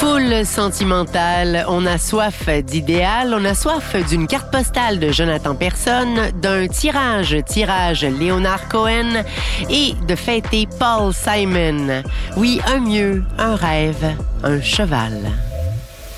Full sentimental, on a soif d'idéal, on a soif d'une carte postale de Jonathan Persson, d'un tirage Léonard Cohen et de fêter Paul Simon. Oui, un mieux, un rêve, un cheval.